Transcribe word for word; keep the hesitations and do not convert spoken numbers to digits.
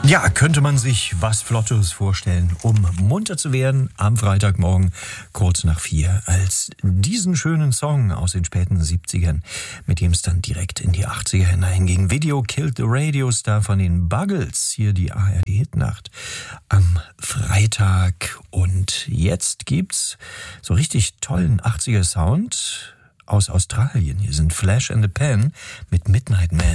Ja, könnte man sich was Flottes vorstellen, um munter zu werden am Freitagmorgen kurz nach vier, als diesen schönen Song aus den späten siebzigern, mit dem es dann direkt in die achtziger hineinging. Video Killed the Radio Star von den Buggles, hier die A R D-Hitnacht am Freitag. Und jetzt gibt's so richtig tollen achtziger Sound aus Australien. Hier sind Flash and the Pan mit Midnight Man.